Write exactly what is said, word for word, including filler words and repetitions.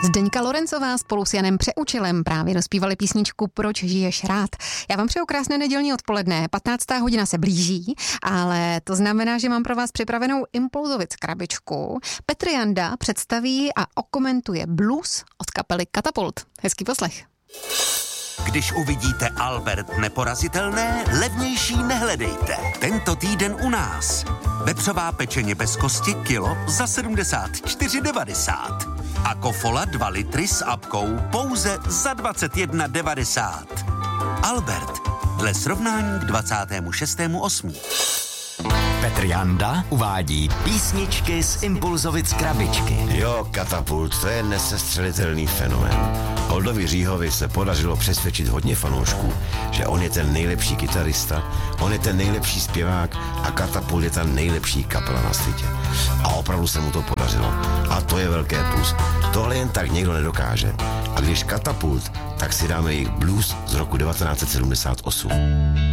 Zdeňka Lorencová spolu s Janem Přeučilem právě dospívali písničku Proč žiješ rád. Já vám přeju krásné nedělní odpoledne, patnáctá hodina se blíží, ale to znamená, že mám pro vás připravenou Impulzovic krabičku. Petr Janda představí a okomentuje blues od kapely Katapult. Hezký poslech. Když uvidíte Albert Neporazitelné, levnější nehledejte. Tento týden u nás. Vepřová pečeně bez kosti kilo za sedmdesát čtyři devadesát. A Kofola dva litry s apkou pouze za dvacet jedna devadesát. Albert, dle srovnání k dvacátému šestému osmého Petr Janda uvádí písničky z Impulzovic krabičky. Jo, Katapult, to je nesestřelitelný fenomén. Holdovi Říhovi se podařilo přesvědčit hodně fanoušků, že on je ten nejlepší kytarista, on je ten nejlepší zpěvák a Katapult je ta nejlepší kapela na světě. A opravdu se mu to podařilo. A to je velké plus. Tohle jen tak někdo nedokáže. A když Katapult, tak si dáme jejich blues z roku devatenáct set sedmdesát osm.